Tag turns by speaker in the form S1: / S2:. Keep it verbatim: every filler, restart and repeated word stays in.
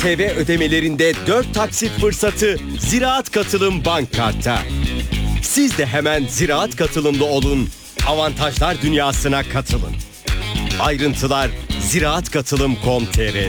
S1: T V ödemelerinde dört taksit fırsatı Ziraat Katılım Bank Kart'ta. Siz de hemen Ziraat Katılımlı olun, avantajlar dünyasına katılın. Ayrıntılar ziraat katılım nokta com nokta tr''de.